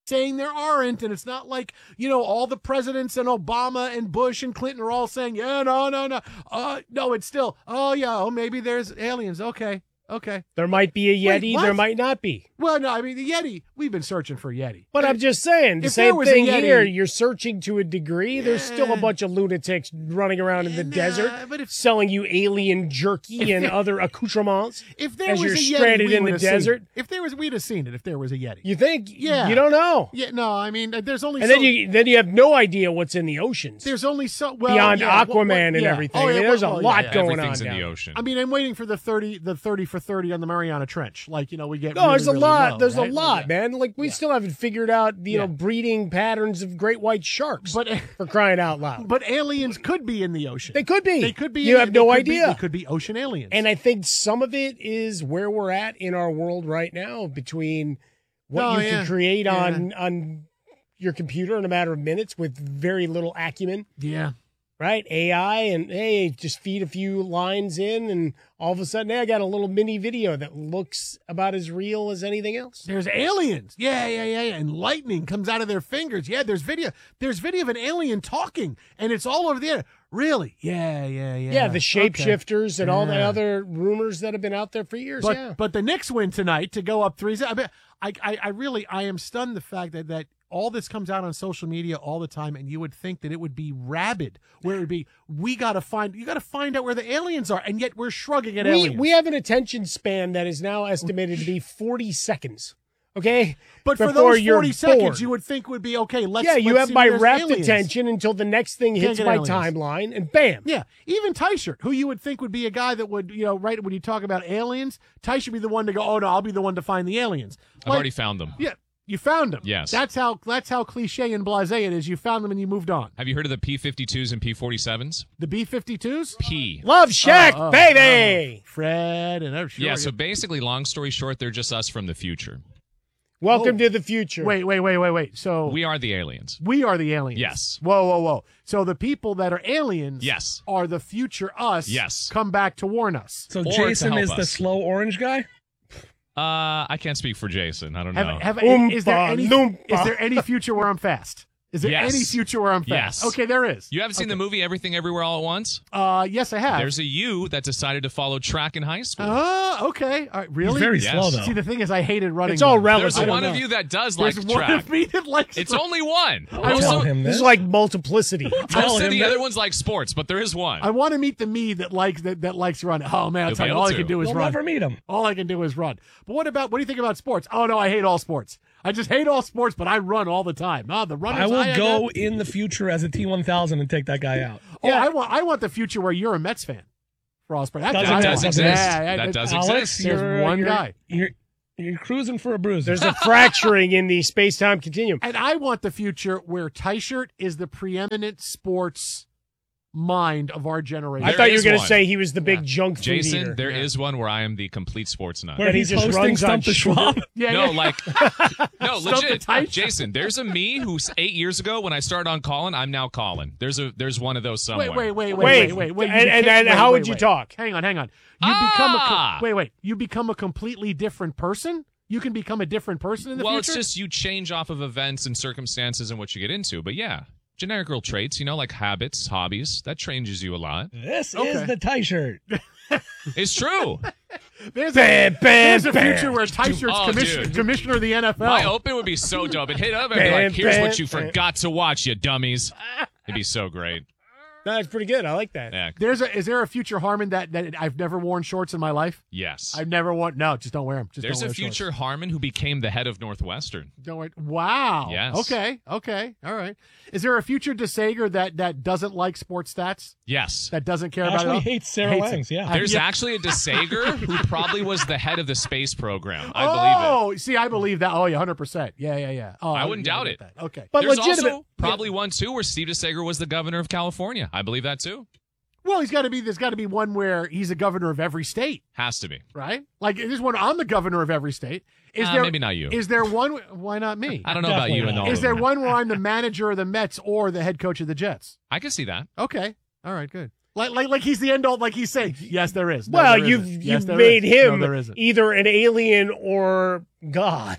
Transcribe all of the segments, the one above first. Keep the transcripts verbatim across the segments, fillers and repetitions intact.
saying there aren't, and it's not like, you know, all the presidents and Obama and Bush and Clinton are all saying, yeah, no, no, no. Uh, no, it's still, oh, yeah, oh, maybe there's aliens. Okay, okay. There might be a Yeti, Wait, there might not be. Well, no, I mean, the Yeti, we've been searching for Yeti. But I'm just saying, the If there same was a thing Yeti- here. You're searching to a degree. There's still a Yeah. bunch of lunatics running around in the Nah, desert but if- selling you alien jerky and other accoutrements If there as was you're a Yeti, stranded we in would the have seen desert. it. If there was, we'd have seen it if there was a Yeti. You think? Yeah. You don't know. Yeah, no, I mean, there's only And so, then you then you have no idea what's in the oceans. there's only so well Beyond yeah, Aquaman what- what- and yeah. everything. Oh, I yeah, mean, there's well, a well, lot yeah. going Everything's on in down the there. ocean. I mean, I'm waiting for the thirty, the thirty for thirty on the Mariana Trench. Like, you know, we get No, really, there's a really lot. low, there's right? a lot, Yeah. man. Like we Yeah. still haven't figured out, you Yeah. know, breeding patterns of great white sharks. But for crying out loud, but aliens could be in the ocean. they could be. They could be. You in- have they no could be- idea. they could be ocean aliens. And I think some of it is where we're at in our world right now, between what Oh, you yeah. can create Yeah. on on your computer in a matter of minutes with very little acumen, yeah. right? A I, and hey, just feed a few lines in, and all of a sudden, hey, I got a little mini video that looks about as real as anything else. There's aliens. Yeah, yeah, yeah, yeah. And lightning comes out of their fingers. Yeah, there's video. There's video of an alien talking, and it's all over the internet. Really? Yeah, yeah, yeah. Yeah, the Okay. shapeshifters and all the Yeah. other rumors that have been out there for years. But yeah. but the Knicks win tonight to go up three. I, mean, I I I really I am stunned the fact that that all this comes out on social media all the time, and you would think that it would be rabid, where it would be we got to find you got to find out where the aliens are, and yet we're shrugging at we, aliens. we have an attention span that is now estimated to be forty seconds. Okay? but for Before those you're forty seconds, bored. you would think would be okay. Let's yeah, you let's have see my where there's rapt aliens. attention until the next thing Can't hits get my aliens. timeline, and bam. Yeah, even Tyshirt, who you would think would be a guy that would, you know, right when you talk about aliens, Ty should be the one to go, oh, no, I'll be the one to find the aliens. I've Like, already found them. Yeah, you found them. Yes. That's how that's how cliche and blasé it is. You found them and you moved on. Have you heard of the P fifty-twos and P forty-sevens? The B fifty-twos? P. Love Shack, Oh, oh, baby. oh. Fred and oh, sure. Yeah, so basically, long story short, they're just us from the future. Welcome Oh. to the future. Wait, wait, wait, wait, wait. So We are the aliens. we are the aliens. Yes. Whoa, whoa, whoa. So the people that are aliens Yes. are the future us. Yes. Come back to warn us. So Or to Jason help is the us. slow orange guy? Uh, I can't speak for Jason. I don't Have, know. have, Oompa is there any loompa. is there any future where I'm fast? Is there Yes. any future where I'm fast? Yes. Okay, there is. You haven't seen the movie Everything Everywhere All at Once? Uh, yes, I have. There's a you that decided to follow track in high school. Oh, okay. All right, really? He's very Yes. slow, though. See, the thing is, I hated running. It's all them. relative. There's I don't one of know. you that does like There's one track. of me that likes. It's running. only one. Tell Most of, him This this. is like multiplicity. Tell most of him the that- other ones like sports, but there is one. I want to meet the me that likes that, that likes running. Oh man, I'll You'll tell be you, able all I to. can do is You'll run. never meet him. All I can do is run. But what about what do you think about sports? Oh no, I hate all sports. I just hate all sports, but I run all the time. Oh, the runners. I will I, go in the future as a T one thousand and take that guy out. Oh, I want. I want the future where you're a Mets fan. For all sports, That's Doesn't what I that want. does exist. exist. Yeah, yeah, that that- does Alex, exist. There's you're, one you're, guy. You're, you're cruising for a bruise. There's a fracturing in the space-time continuum. And I want the future where Tyshirt is the preeminent sports mind of our generation. I There thought you were is going to one. say he was the big junk food Jason, eater. there Yeah. is one where I am the complete sports nut. Where he he's just hosting runs on Stump the sugar. Schwab. yeah, No, yeah. like, no, Stump the legit. tight. Jason, there's a me who's eight years ago when I started on calling. I'm now calling. There's a there's one of those somewhere. Wait, wait, wait, wait, Wait, wait, wait, wait. You and- and- became- and wait, how wait, would you wait. talk? Hang on, hang on. You become a Ah! co- wait, wait. You become a completely different person. You can become a different person in the Well, future. it's just you change off of events and circumstances and what you get into. But yeah, generic girl traits, you know, like habits, hobbies, that changes you a lot. This Okay. is the tie shirt. It's true. there's Bam, a, bam, there's a bam. future where Tyshert's Oh, commissioner, dude. commissioner of the N F L. My open would be so dope. It'd hit up and be Bam, like, here's bam, what you bam. forgot to watch, you dummies. It'd be so great. No, that's pretty good. I like that. Yeah. There's a is there a future Harmon that, that I've never worn shorts in my life? Yes. I've never worn. No, just don't wear them. Just There's don't a wear future Shorts. Harmon who became the head of Northwestern. Don't wear. Wow. Yes. Okay. Okay. All right. Is there a future DeSager that that doesn't like sports stats? Yes. That doesn't care about it? Actually all? hates Sarah Hates it. Langs, yeah. I- There's yeah. actually a DeSager who probably was the head of the space program. I believe it. Oh, see, I believe that. Oh, yeah, one hundred percent. Yeah, yeah, yeah. Oh, I wouldn't yeah, doubt get it. that. Okay. But There's legitimate. also probably one too where Steve DeSager was the governor of California. I believe that too. Well, he's got to be. There's got to be one where he's a governor of every state, Has to be. right? Like there's one. I'm the governor of every state. Is Uh, there maybe not you. Is there one? Why not me? I don't know about Definitely you and not. all Is of there them. one where I'm the manager of the Mets or the head coach of the Jets? I can see that. Okay. All right. Good. Like, like, like he's the end all. Like he's saying, yes, there is. No, Well, there you've isn't. you've Yes, there made is. him No, there isn't. either an alien or God.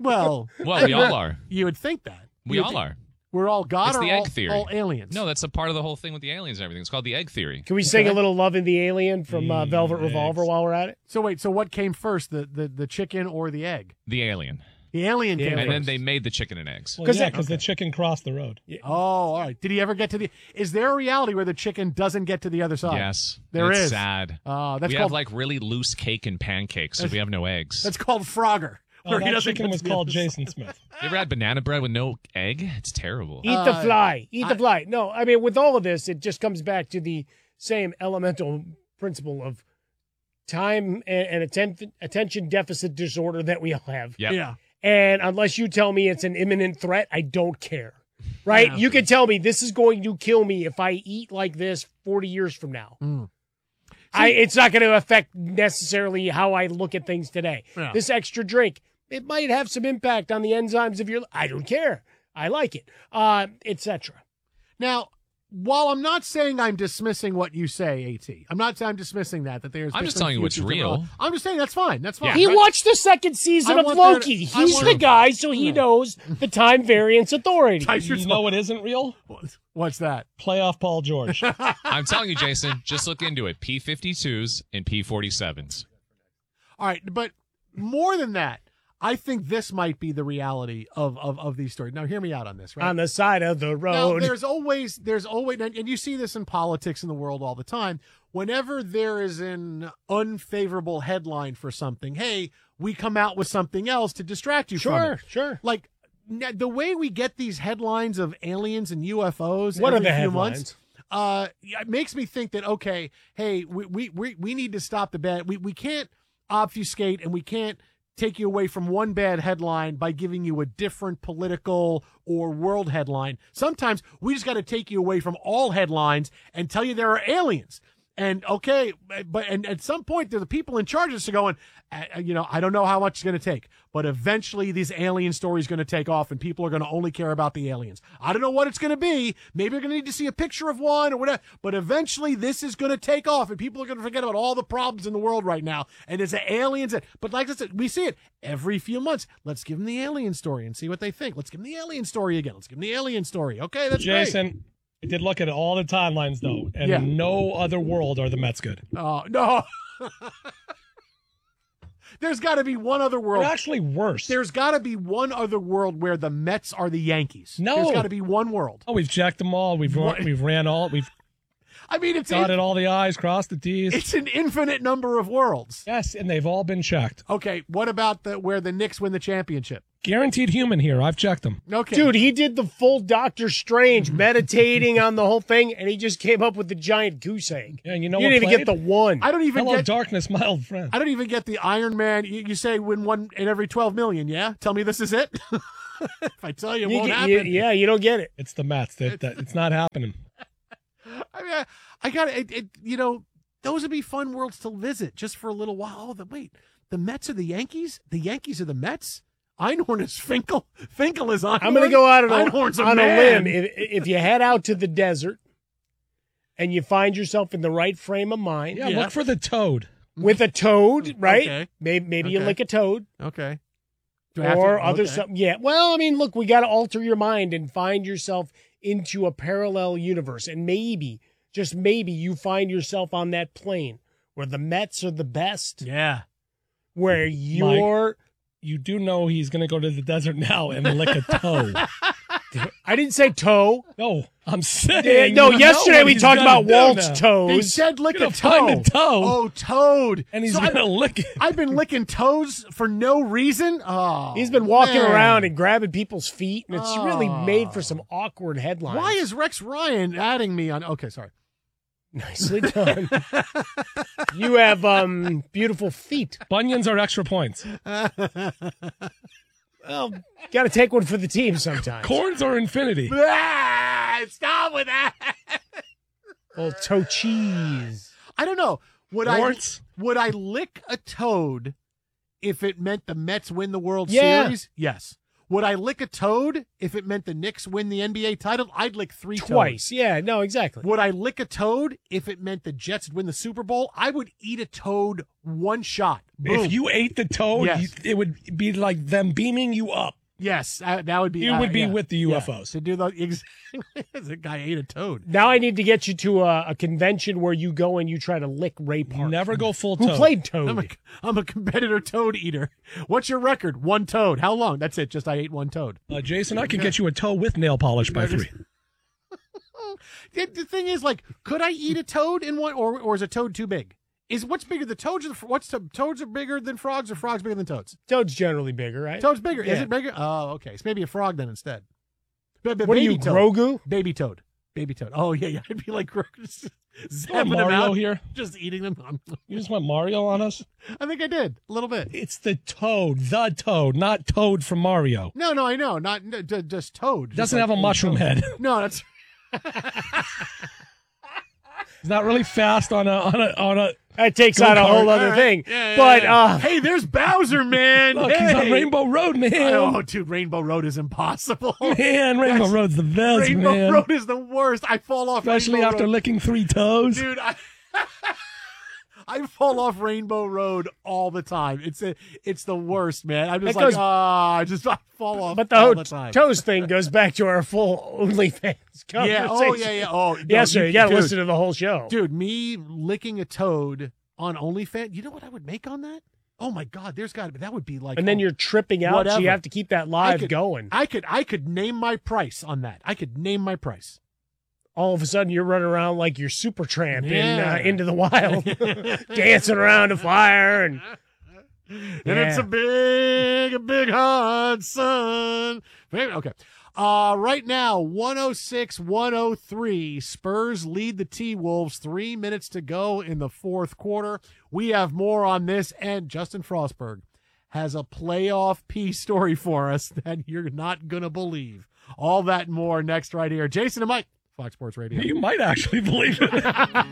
Well, Well, we all are. you would think that. We You all would are. We're all God It's or the all, egg theory. all aliens? No, that's a part of the whole thing with the aliens and everything. It's called the egg theory. Can we sing Okay. a little "Love in the Alien" from uh, Velvet Revolver while we're at it? So wait, so what came first, the, the, the chicken or the egg? The alien. The alien The came alien. And then first. they made the chicken and eggs. Well, 'Cause yeah, that- because the chicken crossed the road. Oh, all right. Did he ever get to the? Is there a reality where the chicken doesn't get to the other side? Yes. There and it's is. sad. Uh, that's we called have like really loose cake and pancakes, so we have no eggs. that's called Frogger. Oh, where he that doesn't chicken get was to the called other side. Jason Smith. You ever had banana bread with no egg? It's terrible. Eat the Uh, fly. Eat I- the fly. No, I mean, with all of this, it just comes back to the same elemental principle of time and, and atten- attention deficit disorder that we all have. Yep. Yeah. And unless you tell me it's an imminent threat, I don't care. Right? Yeah. You can tell me this is going to kill me if I eat like this forty years from now. Mm. I, it's not going to affect necessarily how I look at things today. Yeah. This extra drink, it might have some impact on the enzymes of your. I don't care. I like it, uh, et cetera. Now, while I'm not saying I'm dismissing what you say, At, I'm not saying I'm dismissing that that there's. I'm just different telling you what's futures real. of- I'm just saying that's fine. That's fine. Yeah. He Right? watched the second season I of want there to- Loki. I He's want- the guy, so he Yeah. knows the time variance authority. Type your You know what isn't real? What's that? Playoff Paul George. I'm telling you, Jason, just look into it. P fifty-twos and P forty-sevens. All right, but more than that, I think this might be the reality of of, of these stories. Now, hear me out on this, right? On the side of the Now, road. there's always, there's always, and and you see this in politics in the world all the time. Whenever there is an unfavorable headline for something, hey, we come out with something else to distract you from Sure, it. sure. Like n- the way we get these headlines of aliens and U F Os. What are every the few headlines? months, uh, it makes me think that okay, hey, we we we, we need to stop the bad. We we can't obfuscate and we can't take you away from one bad headline by giving you a different political or world headline. Sometimes we just got to take you away from all headlines and tell you there are aliens. And okay, but and at some point, there are the people in charge of this are going, uh, you know, I don't know how much it's going to take, but eventually this alien story is going to take off, and people are going to only care about the aliens. I don't know what it's going to be. Maybe you're going to need to see a picture of one or whatever. But eventually, this is going to take off, and people are going to forget about all the problems in the world right now. And there's the aliens. That, but like I said, we see it every few months. Let's give them the alien story and see what they think. Let's give them the alien story again. Let's give them the alien story. Okay, that's great. Jason, I did look at all the timelines, though, and Yeah. in no other world are the Mets good. Oh no. There's got to be one other They're world. actually worse. There's got to be one other world where the Mets are the Yankees. No. There's got to be one world. Oh, we've checked them all. We've What? we've ran all. We've I mean, it's dotted in, all the I's, crossed the T's. it's an infinite number of worlds. Yes, and they've all been checked. Okay, what about the where the Knicks win the championship? Guaranteed human here. I've checked them. Okay, Dude, he did the full Doctor Strange meditating on the whole thing, and he just came up with the giant goose egg. Yeah, and you know you what didn't even played? get the one. I don't even Hello, get. darkness, my old friend. I don't even get the Iron Man. You, you say win one in every twelve million. Yeah, tell me this is it. If I tell you, it You won't get- happen. you- yeah, you don't get it. It's the Mets. That, that, it's not happening. I mean, I, I got it, it. You know, those would be fun worlds to visit just for a little while. Oh, the wait, the Mets are the Yankees. The Yankees are the Mets. Einhorn is Finkel. Finkel is Einhorn. I'm going to go out on, Einhorn's a, a, on a man. limb. If, if you head out to the desert and you find yourself in the right frame of mind Yeah, Yeah. look for the toad. with a toad, right? Okay. Maybe, maybe you Okay. lick a toad Okay. Do I have or to- other okay. something. Yeah. Well, I mean, look, we got to alter your mind and find yourself into a parallel universe. And maybe, just maybe, you find yourself on that plane where the Mets are the best, Yeah. where you're. You do know he's going to go to the desert now and lick a toe. I didn't say toe. No, I'm Yeah, saying. no, you know yesterday what we he's talked gonna about do Walt's now. They toes. said lick a Gonna toe. find a toe. Oh, toad. And he's So going to I've, lick it. I've been licking toes for no reason. Oh, He's been walking man. around and grabbing people's feet, and it's really Oh. made for some awkward headlines. Why is Rex Ryan adding me on? Okay, sorry. nicely done? You have um beautiful feet. Bunions are extra points. Well, got to take one for the team sometimes. Corns are infinity. Ah, stop with that. Old toe cheese. I don't know. Would Warts? I would I lick a toad if it meant the Mets win the World Yeah. Series? Yes. Would I lick a toad if it meant the Knicks win the N B A title? I'd lick three Twice. toads. Yeah, no, exactly. Would I lick a toad if it meant the Jets would win the Super Bowl? I would eat a toad one shot. Boom. If you ate the toad, Yes. you, it would be like them beaming you up. Yes, uh, that would be. You uh, would be yeah, with the U F Os. Yeah, to do the exactly. The guy ate a toad. Now I need to get you to a, a convention where you go and you try to lick Ray Park. Never go full Who toad. played Toad? I'm a, I'm a competitor toad eater. What's your record? One toad. How long? That's it. Just I ate one toad. Uh, Jason, I can get you a toe with nail polish by three. The, the thing is, like, could I eat a toad in one, or or is a toad too big? Is what's bigger, the toads or the, what's the, toads are bigger than frogs, or frogs bigger than toads? Toad's generally bigger, right? Toad's bigger. Is Yeah. it bigger? Oh, okay. So maybe a frog then instead. But, but What are baby you, toad. Grogu? Baby toad. Baby toad. Oh yeah, yeah. I'd be like Grogu, just Want zapping them Mario out, here? just eating them. You just want Mario on us? I think I did a little bit. It's the toad, the toad, not Toad from Mario. No, no, I know. Not no, d- just toad. Just Doesn't like have a a mushroom toad. head. No, that's He's not really fast on a on a on a. That takes Go-kart. out a whole other All right. thing. Yeah, yeah, but yeah. uh, hey, there's Bowser, man. Look, he's on Hey. Rainbow Road, man. Oh, dude, Rainbow Road is impossible. Man, Rainbow That's- Road's the best, Rainbow man. Road is the worst. I fall off. Especially Rainbow after Road. licking three toes. Dude, I, I fall off Rainbow Road all the time. It's a, it's the worst, man. I'm just That like, goes- ah, I just I fall off but the all whole the time. Toes thing goes back to our full OnlyFans conversation. yeah, oh yeah, yeah. Oh, no, Yes, sir. You got to dude, listen to the whole show. Dude, me licking a toad on OnlyFans. You know what I would make on that? Oh my God, there's got to be. That would be like. And then oh, you're tripping out, so whatever. you have to keep that I live could- going. I could, I could name my price on that. I could name my price. All of a sudden, you're running around like you're Super Tramp in Yeah. uh, Into the Wild, dancing around a fire, and And Yeah. it's a big, a big hot sun. Maybe- Okay. Uh, right now, one oh six one oh three. Spurs lead the T-Wolves. Three minutes to go in the fourth quarter. We have more on this, and Justin Frostberg has a playoff peace story for us that you're not going to believe. All that and more next right here. Jason and Mike, Fox Sports Radio. You might actually believe it.